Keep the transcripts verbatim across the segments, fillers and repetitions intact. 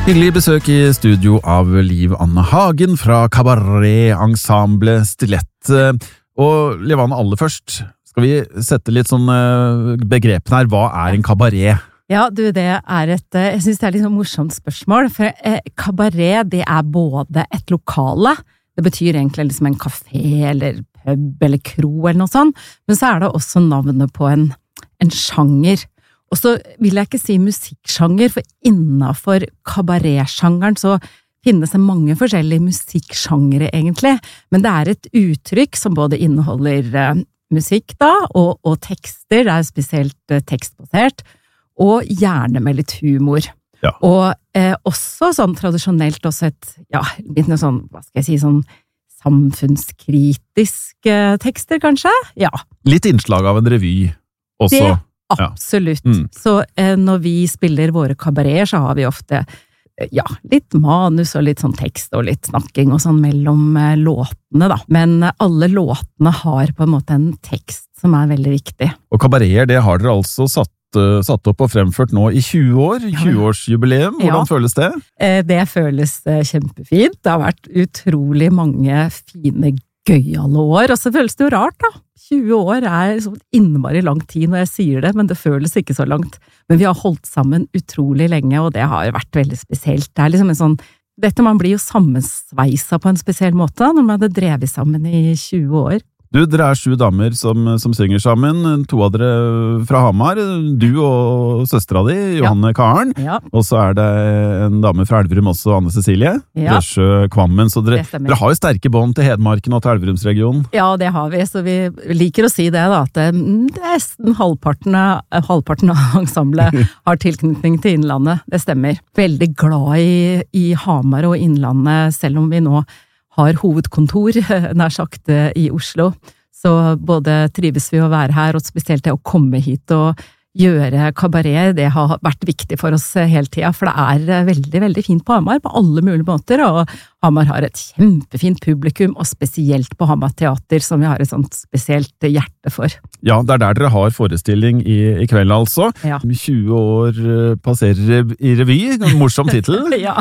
Hyggelig besøk i studio av Liv Anne Hagen fra Kabaré-ensemble Stilett. Og Liv Anne, aller først, skal vi sette litt sånn begrepene her. Hva er en kabaré? Ja, du, det er et, jeg synes det er litt sånn morsomt spørsmål, for eh, kabaré, det er både et lokale, det betyr egentlig liksom en kafé, eller pub, eller kro, eller noe sånt, men så er det også navnet på en, en sjanger. Og så vil jeg ikke si musikksjanger, for innenfor kabaré-sjangeren så finnes det mange forskjellige musikksjangere egentlig, men det er et uttrykk som både inneholder eh, musikk da, og, og tekster, det er spesielt eh, tekstbasert, og gjerne med litt humor. Ja. Og eh, også sånn tradisjonelt også et, ja, litt noe sånn, hva skal jeg si, sånn samfunnskritisk eh, tekster kanskje? Ja. Litt innslag av en revy også. Det absolutt. Ja. Mm. Så eh, når vi spiller våre kabareer, så har vi ofte eh, ja, litt manus og litt sånn tekst og litt snakking og sånn mellom eh, låtene da. Men eh, alle låtene har på en måte en tekst som er veldig viktig. Og kabareer, det har dere altså satt, uh, satt opp og fremført nå i tjue år, tjue-årsjubileum. Hvordan ja. føles det? Eh, det føles eh, kjempefint. Det har vært utrolig mange fine gøyale år, og så føles det jo rart da. tjue år er så innmari lang tid når jeg sier det, men det føles ikke så langt. Men vi har holdt sammen utrolig lenge, og det har jo vært veldig spesielt. Det er liksom en sånn, dette man blir jo sammensveisa på en spesiell måte, når man hadde drevet sammen i tjue år. Du, dere er sju damer som, som synger sammen, to av dere fra Hamar, du og søstera di, Johanne ja. Karen, ja. og så er det en dame fra Elverum også, Anne Cecilie, ja. Røsjø Kvammen, så dere, dere har jo sterke bånd til Hedmarken og til Elverumsregionen. Ja, det har vi, så vi liker å si det da, at det nesten halvparten, halvparten av ensemblet har tilknytning til Innlandet, det stemmer. Veldig glad i, i Hamar og Innlandet, selv om vi nå har hovedkontor, nær sagt, i Oslo. Så både trives vi å være her, og spesielt det å komme hit og gjøre kabaré, det har vært viktig for oss hele tiden, for det er veldig, veldig fint på Hamar, på alle mulige måter, og Hamar har et kjempefint publikum, og spesielt på Hamar Teater, som vi har et sånt spesielt hjerte for. Ja, det er der dere har forestilling i, i kveld altså. Ja. tjue år passerer i revy, morsom titel. Ja.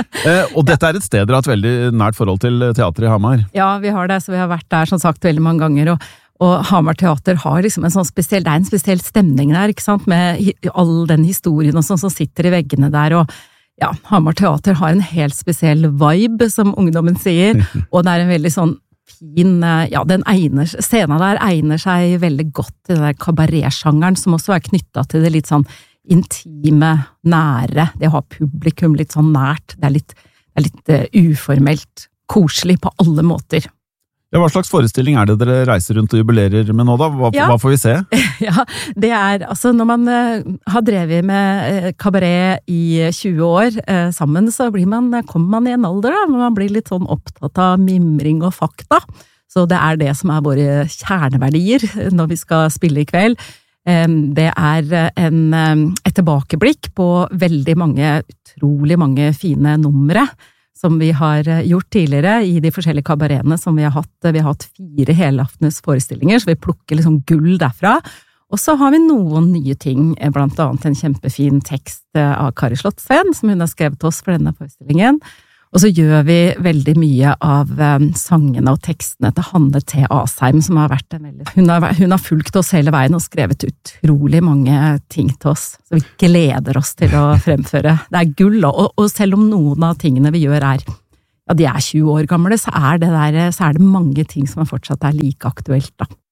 Og dette er et sted dere har et veldig nært forhold til teater i Hamar. Ja, vi har det, så vi har vært der som sagt veldig mange ganger, og Og Hamar Teater har liksom en sånn spesiell, det er en spesiell stemning der, ikke sant, med all den historien og sånn som sitter i veggene der, og ja, Hamar Teater har en helt spesiell vibe, som ungdommen sier, og det er en veldig sånn fin, ja, den egner, scenen der egner seg veldig godt til den der kabaré-sjangeren, som også er knyttet til det litt sånn intime, nære, det å ha publikum litt sånn nært, det er litt, det er litt uh, uformelt, koselig på alle måter. Ja, hva slags forestilling er det dere reiser rundt og jubilerer med nå da? Hva, ja. hva får vi se? Ja, det er, altså når man uh, har drevet med uh, kabaré i tjue år uh, sammen, så blir man, kommer man i en alder da, men man blir litt sånn opptatt av mimring og fakta. Så det er det som er våre kjerneverdier når vi skal spille i kveld. Um, det er en, um, et tilbakeblikk på veldig mange, utrolig mange fine numre, som vi har gjort tidligere i de forskjellige kabareene som vi har hatt. Vi har hatt fire helaftens forestillinger, så vi plukker liksom gull derfra. Og så har vi noen nye ting, blant annet en kjempefin tekst av Kari Slottsveen, som hun har skrevet til oss for denne forestillingen. Og så gjør vi veldig mye av um, sangene og tekstene til Hanne T. Asheim, som har vært en veldig... Hun har, hun har fulgt oss hele veien og skrevet utrolig mange ting til oss, så vi gleder oss til å fremføre. Det er gull, og, og selv om noen av tingene vi gjør er, ja, de er tjue år gamle, så er det, der, så er det mange ting som fortsatt er like aktuelt da.